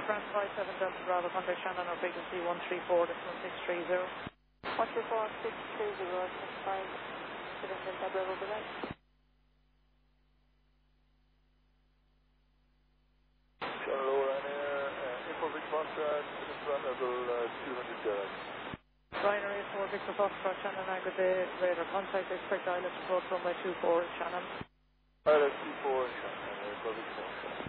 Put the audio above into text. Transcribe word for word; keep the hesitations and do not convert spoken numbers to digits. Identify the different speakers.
Speaker 1: France five seven Delta Bravo, contact Shannon or frequency one three four, that's one six three zero.
Speaker 2: one three four, six three zero, five seven Delta Bravo, goodbye.
Speaker 3: Hello, Ryanair, uh, info big contract, front level uh, two hundred direct.
Speaker 1: Ryanair eight four Victor Foxtrot, Shannon, and good day, radar contact, expect island approach runway two four, Shannon.
Speaker 3: Island two four, Shannon, uh, Big contract.